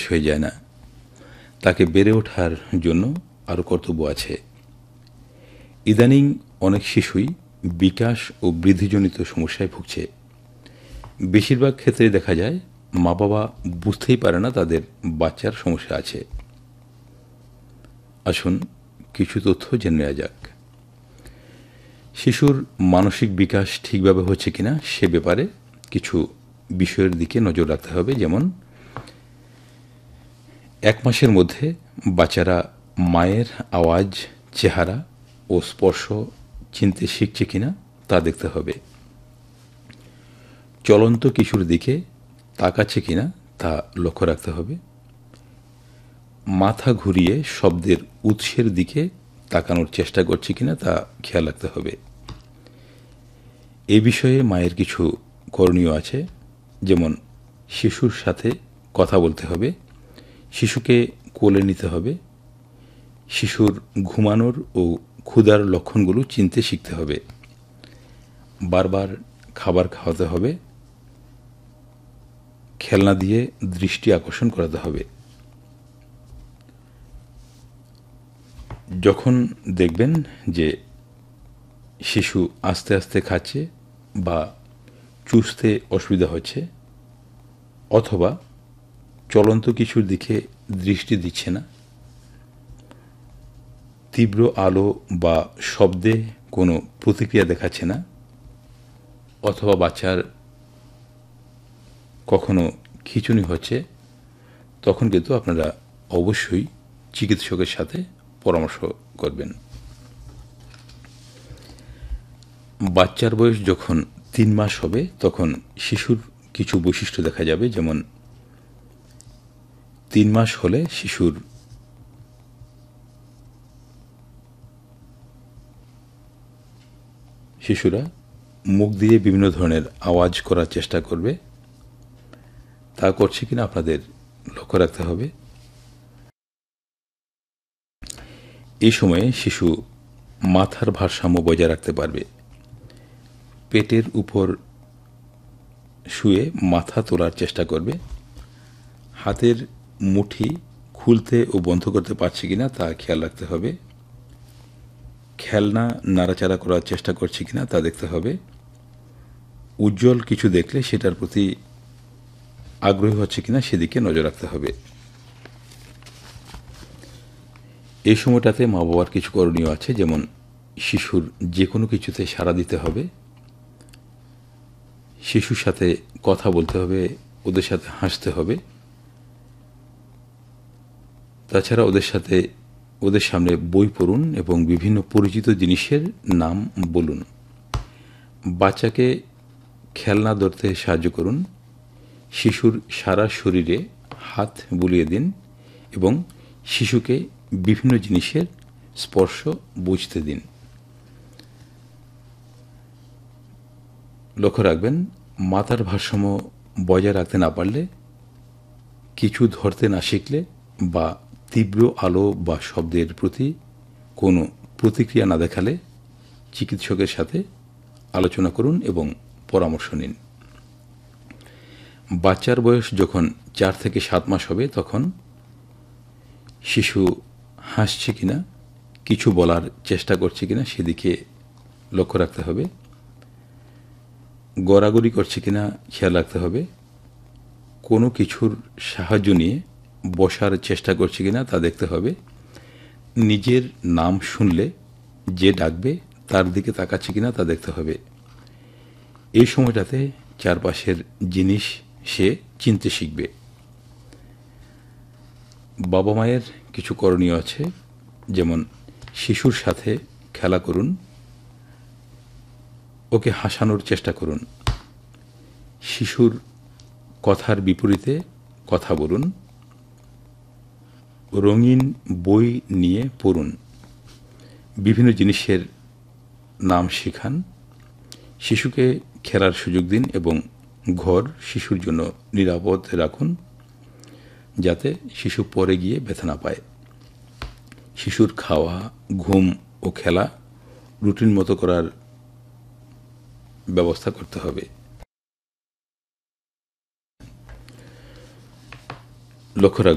হয়ে যায় না। তাকে বেড়ে ওঠার জন্য আরও কর্তব্য আছে। ইদানিং অনেক শিশুই বিকাশ ও বৃদ্ধিজনিত সমস্যায় ভুগছে। বেশিরভাগ ক্ষেত্রে দেখা যায় মা বাবা বুঝতেই পারে না তাদের বাচ্চার সমস্যা আছে। আসুন কিছু তথ্য জেনে নেওয়া যাক। শিশুর মানসিক বিকাশ ঠিকভাবে হচ্ছে কিনা সে ব্যাপারে কিছু বিষয়ের দিকে নজর রাখতে হবে। যেমন 1 মাসের মধ্যে বাচ্চারা মায়ের আওয়াজ, চেহারা ও স্পর্শ চিনতে শিখছে কিনা তা দেখতে হবে। চলন্ত কিশোর দিকে তাকাচ্ছে কিনা তা লক্ষ্য রাখতে হবে। মাথা ঘুরিয়ে শব্দের উৎসের দিকে তাকানোর চেষ্টা করছে কিনা তা খেয়াল রাখতে হবে। এই বিষয়ে মায়ের কিছু করণীয় আছে। যেমন শিশুর সাথে কথা বলতে হবে, শিশুকে কোলে নিতে হবে, শিশুর ঘুমানোর ও ক্ষুধার লক্ষণগুলো চিনতে শিখতে হবে, বারবার খাবার খাওয়াতে হবে, খেলনা দিয়ে দৃষ্টি আকর্ষণ করাতে হবে। যখন দেখবেন যে শিশু আস্তে আস্তে খাচ্ছে বা চুষতে অসুবিধা হচ্ছে অথবা চলন্ত কিছুর দিকে দৃষ্টি দিচ্ছে না, তীব্র আলো বা শব্দে কোনো প্রতিক্রিয়া দেখাচ্ছে না, অথবা বাচ্চার কখনো খিঁচুনি হচ্ছে, তখন কিন্তু আপনারা অবশ্যই চিকিৎসকের সাথে পরামর্শ করবেন। বাচ্চার বয়স যখন 3 মাস হবে তখন শিশুর কিছু বৈশিষ্ট্য দেখা যাবে। যেমন 3 মাস হলে শিশুরা মুখ দিয়ে বিভিন্ন ধরনের আওয়াজ করার চেষ্টা করবে। তা করছে কিনা আপনাদের লক্ষ্য রাখতে হবে। এই সময়ে শিশু মাথার ভারসাম্য বজায় রাখতে পারবে। পেটের উপর শুয়ে মাথা তোলার চেষ্টা করবে। হাতের মুঠি খুলতে ও বন্ধ করতে পারছে কিনা তা খেয়াল রাখতে হবে। খেলনা নাড়াচাড়া করার চেষ্টা করছে কিনা তা দেখতে হবে। উজ্জ্বল কিছু দেখলে সেটার প্রতি আগ্রহী হচ্ছে কিনা সেদিকে নজর রাখতে হবে। এই সময়টাতে মা বাবার কিছু করণীয় আছে। যেমন শিশুর যে কোনো কিছুতে সাড়া দিতে হবে, শিশুর সাথে কথা বলতে হবে, ওদের সাথে হাসতে হবে। তাছাড়া ওদের সামনে বই পড়ুন এবং বিভিন্ন পরিচিত জিনিসের নাম বলুন। বাচ্চাকে খেলনা ধরতে সাহায্য করুন। শিশুর সারা শরীরে হাত বুলিয়ে দিন এবং শিশুকে বিভিন্ন জিনিসের স্পর্শ বুঝতে দিন। লক্ষ্য রাখবেন, মাথার ভারসাম্য বজায় রাখতে না পারলে, কিছু ধরতে না শিখলে বা তীব্র আলো বা শব্দের প্রতি কোনো প্রতিক্রিয়া না দেখালে চিকিৎসকের সাথে আলোচনা করুন এবং পরামর্শ নিন। বাচ্চার বয়স যখন 4 থেকে 7 মাস হবে তখন শিশু হাসছে কিনা, কিছু বলার চেষ্টা করছে কিনা সেদিকে লক্ষ্য রাখতে হবে। গড়াগড়ি করছে কিনা খেয়াল রাখতে হবে। কোনো কিছুর সাহায্য নিয়ে বসার চেষ্টা করছে কিনা তা দেখতে হবে। নিজের নাম শুনলে যে ডাকবে তার দিকে তাকাচ্ছে কিনা তা দেখতে হবে। এই সময়টাতে চারপাশের জিনিস সে চিনতে শিখবে। বাবা মায়ের কিছু করণীয় আছে। যেমন শিশুর সাথে খেলা করুন, ওকে হাসানোর চেষ্টা করুন, শিশুর কথার বিপরীতে কথা বলুন, রঙিন বই নিয়ে পড়ুন, বিভিন্ন জিনিসের নাম শেখান, শিশুকে খেলার সুযোগ দিন এবং ঘর শিশুর জন্য নিরাপদ রাখুন যাতে শিশু পরে গিয়ে ব্যথা না পায়। শিশুর খাওয়া, ঘুম ও খেলা রুটিন মতো করার ব্যবস্থা করতে হবে। লক্ষ্য রাখবেন